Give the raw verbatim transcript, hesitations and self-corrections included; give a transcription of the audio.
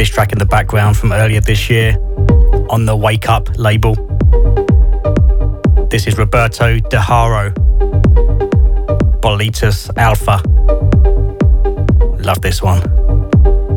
this track in the background from earlier this year on the Wake Up label. This is Roberto De Haro, Bolitas Alpha. Love this one.